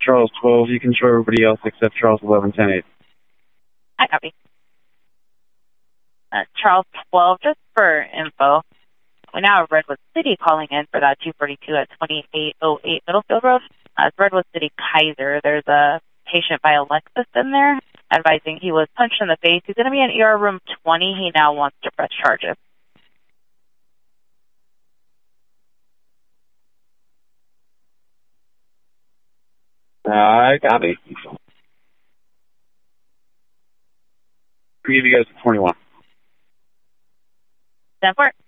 Charles 12. You can show everybody else except Charles 11, 10, 8. I copy. Charles 12, just for info, we now have Redwood City calling in for that 242 at 2808 Middlefield Road. It's Redwood City Kaiser. There's a patient by Alexis in there advising he was punched in the face. He's going to be in ER room 20. He now wants to press charges. I copy. Give you guys 21. Stand for it.